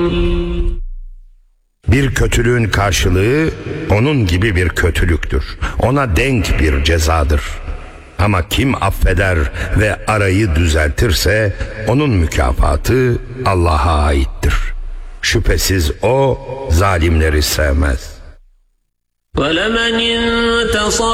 Bir kötülüğün karşılığı onun gibi bir kötülüktür. Ona denk bir cezadır. Ama kim affeder ve arayı düzeltirse onun mükafatı Allah'a aittir. Şüphesiz o zalimleri sevmez.